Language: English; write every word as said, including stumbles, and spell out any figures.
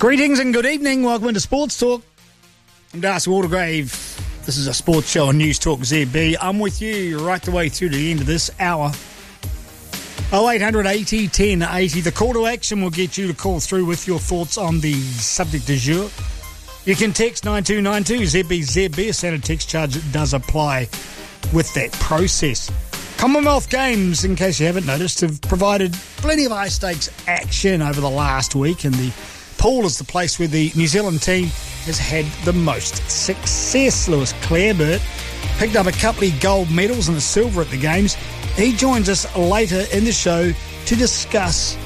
Greetings and good evening. Welcome to Sports Talk. I'm Darcy Watergrave. This is a sports show on News Talk Z B. I'm with you right the way through to the end of this hour. oh eight hundred eighty ten eighty. The call to action will get you to call through with your thoughts on the subject du jour. You can text nine two nine two Z B Z B. A standard text charge does apply with that process. Commonwealth Games, in case you haven't noticed, have provided plenty of high stakes action over the last week, and the pool is the place where the New Zealand team has had the most success. Lewis Clareburt picked up a couple of gold medals and a silver at the Games. He joins us later in the show to discuss